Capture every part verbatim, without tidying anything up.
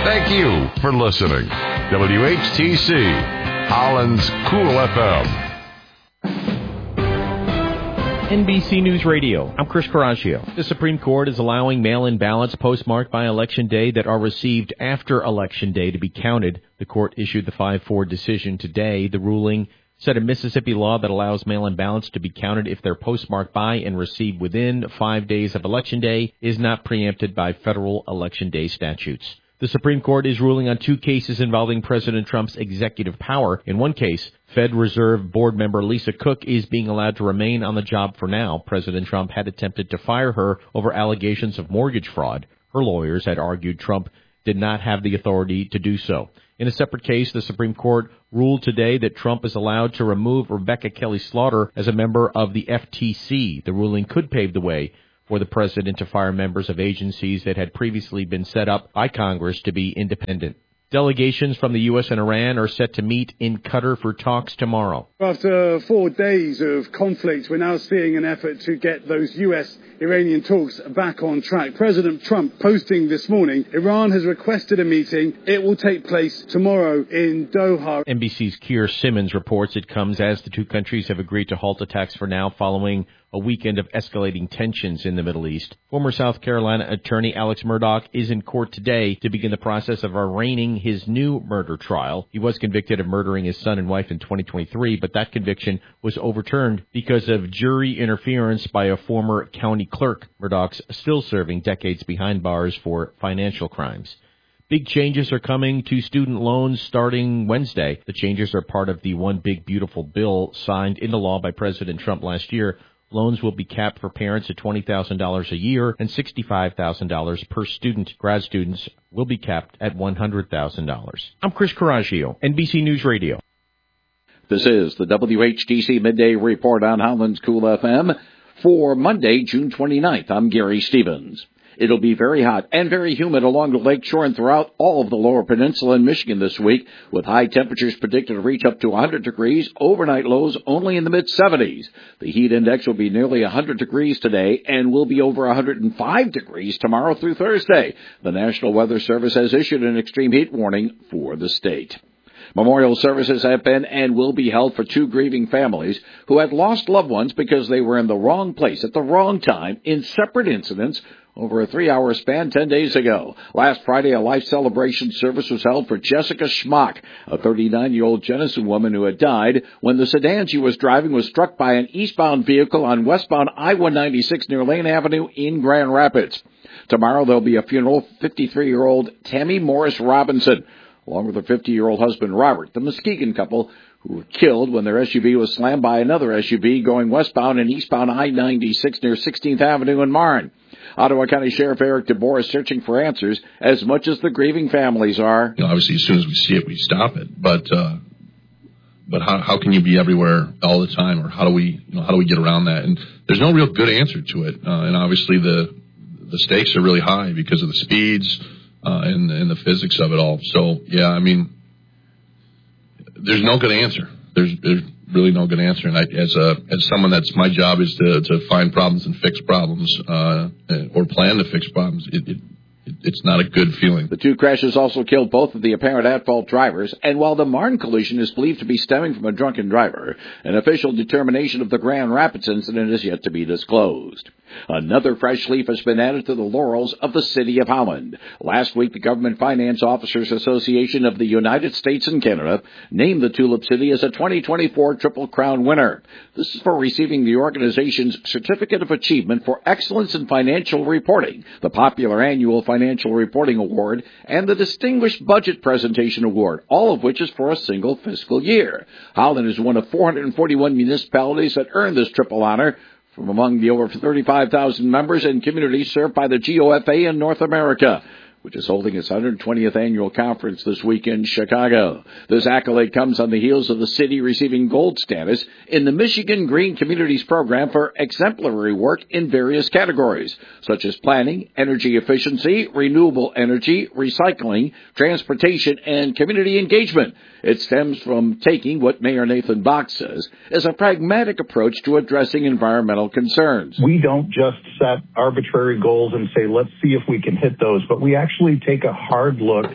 Thank you for listening. W H T C, Holland's Cool F M. N B C News Radio. I'm Chris Coraggio. The Supreme Court is allowing mail-in ballots postmarked by Election Day that are received after Election Day to be counted. The court issued the five four decision today. The ruling said a Mississippi law that allows mail-in ballots to be counted if they're postmarked by and received within five days of Election Day is not preempted by federal Election Day statutes. The Supreme Court is ruling on two cases involving President Trump's executive power. In one case, Fed Reserve Board member Lisa Cook is being allowed to remain on the job for now. President Trump had attempted to fire her over allegations of mortgage fraud. Her lawyers had argued Trump did not have the authority to do so. In a separate case, the Supreme Court ruled today that Trump is allowed to remove Rebecca Kelly Slaughter as a member of the F T C. The ruling could pave the way for the president to fire members of agencies that had previously been set up by Congress to be independent. Delegations from the U S and Iran are set to meet in Qatar for talks tomorrow. After four days of conflict, we're now seeing an effort to get those U S-Iranian talks back on track. President Trump posting this morning, Iran has requested a meeting. It will take place tomorrow in Doha. N B C's Keir Simmons reports it comes as the two countries have agreed to halt attacks for now following a weekend of escalating tensions in the Middle East. Former South Carolina attorney Alex Murdaugh is in court today to begin the process of arraigning his new murder trial. He was convicted of murdering his son and wife in twenty twenty-three, but that conviction was overturned because of jury interference by a former county clerk. Murdaugh's still serving decades behind bars for financial crimes. Big changes are coming to student loans starting Wednesday. The changes are part of the One Big Beautiful Bill signed into law by President Trump last year. Loans will be capped for parents at twenty thousand dollars a year and sixty-five thousand dollars per student. Grad students will be capped at one hundred thousand dollars. I'm Chris Coraggio, N B C News Radio. This is the W H T C Midday Report on Holland's Cool F M for Monday, June twenty-ninth. I'm Gary Stevens. It'll be very hot and very humid along the lakeshore and throughout all of the lower peninsula in Michigan this week, with high temperatures predicted to reach up to one hundred degrees, overnight lows only in the mid-seventies. The heat index will be nearly one hundred degrees today and will be over one hundred five degrees tomorrow through Thursday. The National Weather Service has issued an extreme heat warning for the state. Memorial services have been and will be held for two grieving families who had lost loved ones because they were in the wrong place at the wrong time in separate incidents over a three-hour span ten days ago. Last Friday, a life celebration service was held for Jessica Schmock, a thirty-nine-year-old Jenison woman who had died when the sedan she was driving was struck by an eastbound vehicle on westbound I one ninety-six near Lane Avenue in Grand Rapids. Tomorrow, there'll be a funeral for fifty-three-year-old Tammy Morris Robinson, along with her fifty-year-old husband, Robert, the Muskegon couple who were killed when their S U V was slammed by another S U V going westbound and eastbound I ninety-six near sixteenth Avenue in Marne. Ottawa County Sheriff Eric DeBoer is searching for answers as much as the grieving families are. You know, obviously, as soon as we see it, we stop it. But uh, but how how can you be everywhere all the time, or how do we you know how do we get around that? And there's no real good answer to it. Uh, and obviously, the the stakes are really high because of the speeds uh, and and the physics of it all. So yeah, I mean, there's no good answer. There's there's really no good answer. And I, as a as someone that's my job is to to find problems and fix problems, uh, or plan to fix problems. It, it it's not a good feeling. The two crashes also killed both of the apparent at-fault drivers, and while the Marne collision is believed to be stemming from a drunken driver, an official determination of the Grand Rapids incident is yet to be disclosed. Another fresh leaf has been added to the laurels of the City of Holland. Last week, the Government Finance Officers Association of the United States and Canada named the Tulip City as a twenty twenty-four Triple Crown winner. This is for receiving the organization's Certificate of Achievement for Excellence in Financial Reporting, the popular annual Financial Reporting Award, and the Distinguished Budget Presentation Award, all of which is for a single fiscal year. Holland is one of four hundred forty-one municipalities that earned this triple honor, from among the over thirty-five thousand members and communities served by the G O F A in North America, which is holding its one hundred twentieth annual conference this week in Chicago. This accolade comes on the heels of the city receiving gold status in the Michigan Green Communities Program for exemplary work in various categories, such as planning, energy efficiency, renewable energy, recycling, transportation, and community engagement. It stems from taking what Mayor Nathan Bach says is a pragmatic approach to addressing environmental concerns. We don't just set arbitrary goals and say, let's see if we can hit those, but we actually take a hard look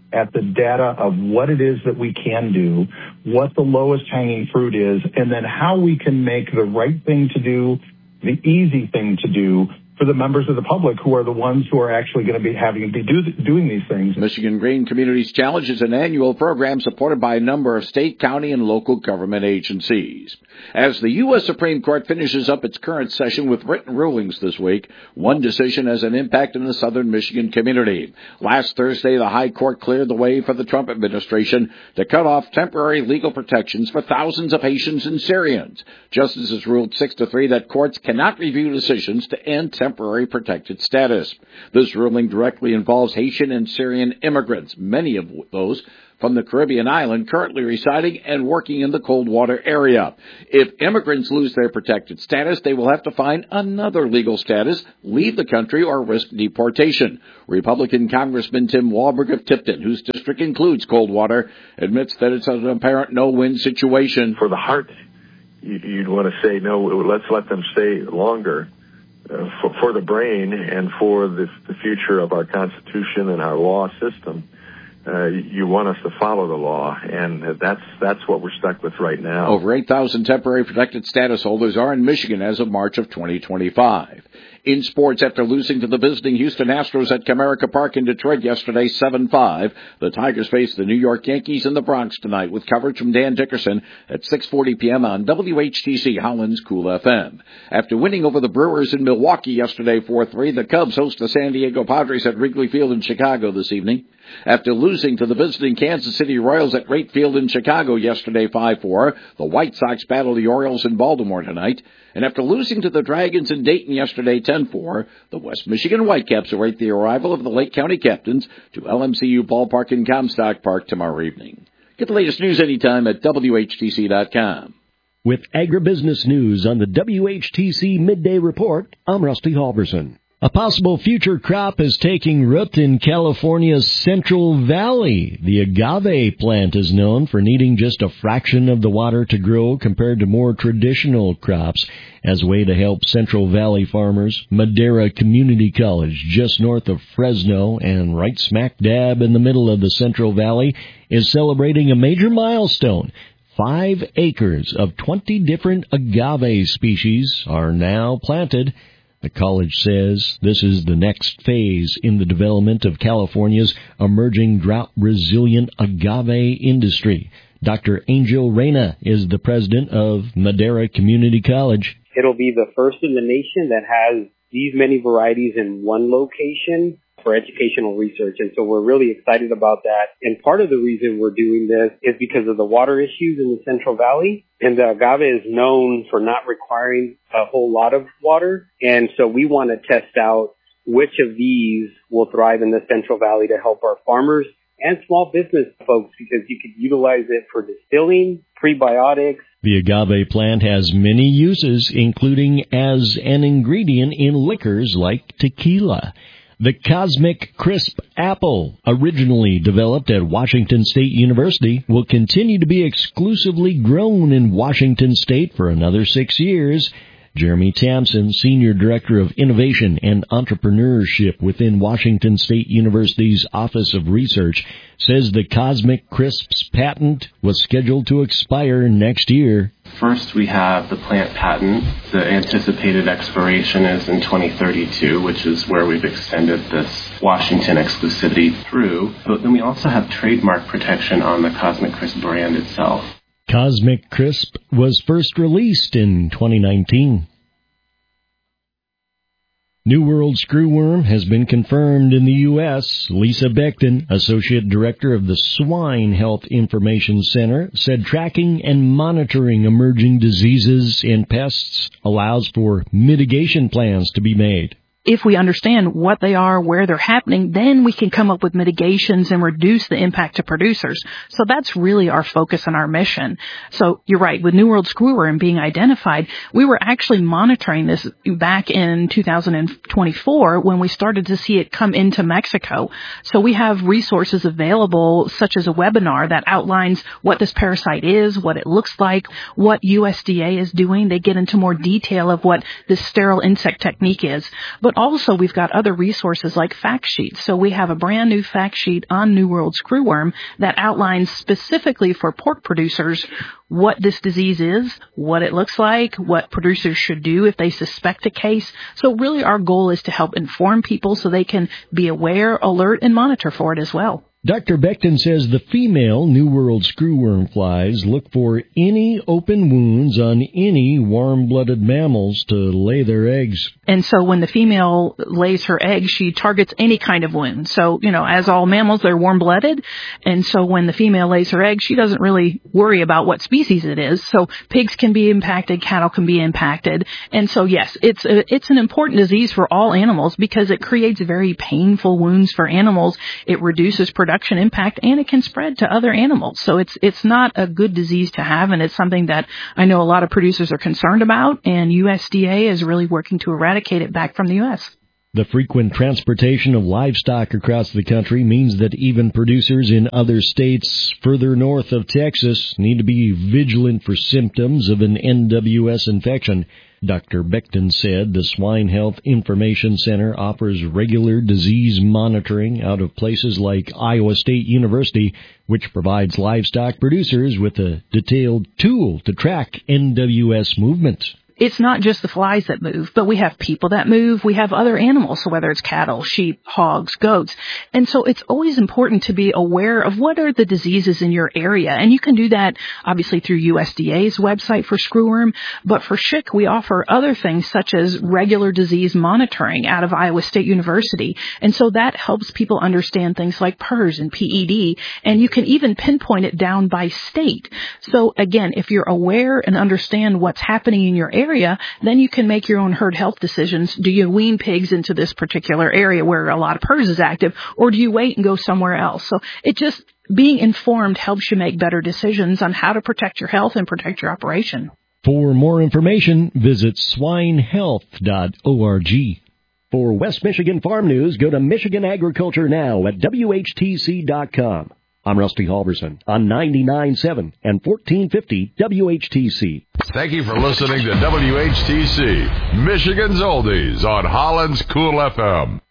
at the data of what it is that we can do, what the lowest hanging fruit is, and then how we can make the right thing to do, the easy thing to do for the members of the public who are the ones who are actually going to be having to be do, doing these things. Michigan Green Communities Challenge is an annual program supported by a number of state, county, and local government agencies. As the U S Supreme Court finishes up its current session with written rulings this week, one decision has an impact in the southern Michigan community. Last Thursday, the High Court cleared the way for the Trump administration to cut off temporary legal protections for thousands of Haitians and Syrians. Justices ruled six to three that courts cannot review decisions to end temporary protected status. This ruling directly involves Haitian and Syrian immigrants, many of those from the Caribbean island currently residing and working in the Coldwater area. If immigrants lose their protected status, they will have to find another legal status, leave the country, or risk deportation. Republican Congressman Tim Walberg of Tipton, whose district includes Coldwater, admits that it's an apparent no-win situation. For the heart, you'd want to say, no, let's let them stay longer. Uh, for, for the brain and for the, the future of our Constitution and our law system, uh, you want us to follow the law, and that's that's what we're stuck with right now. Over eight thousand temporary protected status holders are in Michigan as of March of twenty twenty-five. In sports, after losing to the visiting Houston Astros at Comerica Park in Detroit yesterday seven five, the Tigers face the New York Yankees in the Bronx tonight with coverage from Dan Dickerson at six forty p.m. on W H T C Holland's Cool F M. After winning over the Brewers in Milwaukee yesterday four three, the Cubs host the San Diego Padres at Wrigley Field in Chicago this evening. After losing to the visiting Kansas City Royals at Wright Field in Chicago yesterday five four, the White Sox battle the Orioles in Baltimore tonight. And after losing to the Dragons in Dayton yesterday ten four, the West Michigan Whitecaps await the arrival of the Lake County Captains to L M C U Ballpark in Comstock Park tomorrow evening. Get the latest news anytime at W H T C dot com. With agribusiness news on the W H T C Midday Report, I'm Rusty Halverson. A possible future crop is taking root in California's Central Valley. The agave plant is known for needing just a fraction of the water to grow compared to more traditional crops. As a way to help Central Valley farmers, Madera Community College, just north of Fresno and right smack dab in the middle of the Central Valley, is celebrating a major milestone. Five acres of twenty different agave species are now planted. The college says this is the next phase in the development of California's emerging drought-resilient agave industry. Doctor Angel Reyna is the president of Madera Community College. It'll be the first in the nation that has these many varieties in one location for educational research. And so we're really excited about that. And part of the reason we're doing this is because of the water issues in the Central Valley. And the agave is known for not requiring a whole lot of water. And so we want to test out which of these will thrive in the Central Valley to help our farmers and small business folks, because you could utilize it for distilling, prebiotics. The agave plant has many uses, including as an ingredient in liquors like tequila. The Cosmic Crisp apple, originally developed at Washington State University, will continue to be exclusively grown in Washington State for another six years. Jeremy Tamson, Senior Director of Innovation and Entrepreneurship within Washington State University's Office of Research, says the Cosmic Crisps patent was scheduled to expire next year. First, we have the plant patent. The anticipated expiration is in twenty thirty-two, which is where we've extended this Washington exclusivity through. But then we also have trademark protection on the Cosmic Crisp brand itself. Cosmic Crisp was first released in twenty nineteen. New World screwworm has been confirmed in the U S Lisa Becton, Associate Director of the Swine Health Information Center, said tracking and monitoring emerging diseases and pests allows for mitigation plans to be made. If we understand what they are, where they're happening, then we can come up with mitigations and reduce the impact to producers. So that's really our focus and our mission. So you're right, with New World screwworm being identified, we were actually monitoring this back in two thousand twenty-four when we started to see it come into Mexico. So we have resources available, such as a webinar that outlines what this parasite is, what it looks like, what U S D A is doing. They get into more detail of what this sterile insect technique is. But but also we've got other resources like fact sheets. So we have a brand new fact sheet on New World screwworm that outlines specifically for pork producers what this disease is, what it looks like, what producers should do if they suspect a case. So really our goal is to help inform people so they can be aware, alert, and monitor for it as well. Doctor Becton says the female New World screwworm flies look for any open wounds on any warm-blooded mammals to lay their eggs. And so when the female lays her eggs, she targets any kind of wound. So, you know, as all mammals, they're warm-blooded. And so when the female lays her eggs, she doesn't really worry about what species it is. So pigs can be impacted, cattle can be impacted. And so, yes, it's a, it's an important disease for all animals because it creates very painful wounds for animals. It reduces production. Production impact, and it can spread to other animals. So it's it's not a good disease to have, and it's something that I know a lot of producers are concerned about, and U S D A is really working to eradicate it back from the U S. The frequent transportation of livestock across the country means that even producers in other states further north of Texas need to be vigilant for symptoms of an N W S infection. Doctor Becton said the Swine Health Information Center offers regular disease monitoring out of places like Iowa State University, which provides livestock producers with a detailed tool to track N W S movement. It's not just the flies that move, but we have people that move. We have other animals, so whether it's cattle, sheep, hogs, goats. And so it's always important to be aware of what are the diseases in your area. And you can do that, obviously, through U S D A's website for screwworm. But for S H I C, we offer other things such as regular disease monitoring out of Iowa State University. And so that helps people understand things like P E R S and P E D. And you can even pinpoint it down by state. So, again, if you're aware and understand what's happening in your area, area, then you can make your own herd health decisions. Do you wean pigs into this particular area where a lot of P E R S is active, or do you wait and go somewhere else? So it just, being informed helps you make better decisions on how to protect your health and protect your operation. For more information, visit swine health dot org. For West Michigan Farm News, go to Michigan Agriculture Now at W H T C dot com. I'm Rusty Halverson on ninety-nine point seven and fourteen fifty W H T C. Thank you for listening to W H T C, Michigan's Oldies on Holland's Cool F M.